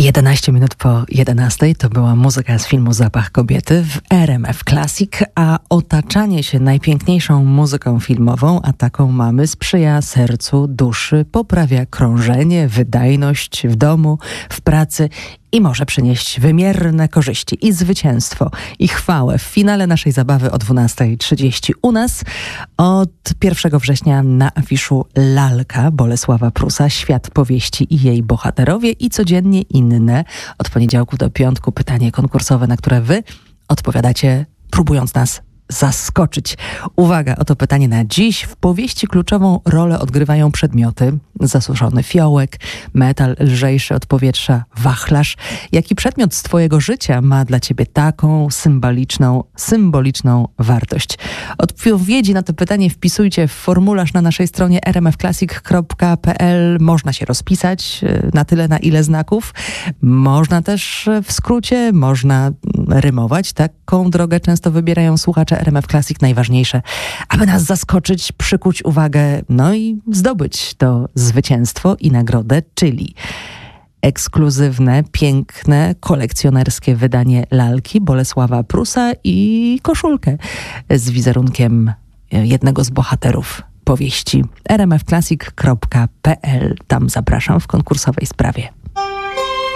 11 minut po 11 to była muzyka z filmu Zapach kobiety w RMF Classic, a otaczanie się najpiękniejszą muzyką filmową, a taką mamy, sprzyja sercu, duszy, poprawia krążenie, wydajność w domu, w pracy i może przynieść wymierne korzyści i zwycięstwo, i chwałę w finale naszej zabawy o 12:30. U nas od 1 września na afiszu lalka Bolesława Prusa, Świat powieści i jej bohaterowie, i codziennie inne, od poniedziałku do piątku, pytanie konkursowe, na które wy odpowiadacie, próbując nas zaskoczyć. Uwaga, oto pytanie na dziś. W powieści kluczową rolę odgrywają przedmioty: zasuszony fiołek, metal lżejszy od powietrza, wachlarz. Jaki przedmiot z twojego życia ma dla ciebie taką symboliczną wartość? Odpowiedzi na to pytanie wpisujcie w formularz na naszej stronie rmfclassic.pl. Można się rozpisać na tyle, na ile znaków. Można też w skrócie, można rymować. Taką drogę często wybierają słuchacze RMF Classic. Najważniejsze, aby nas zaskoczyć, przykuć uwagę, no i zdobyć to zwycięstwo i nagrodę, czyli ekskluzywne, piękne, kolekcjonerskie wydanie lalki Bolesława Prusa i koszulkę z wizerunkiem jednego z bohaterów powieści. rmfclassic.pl. Tam zapraszam w konkursowej sprawie.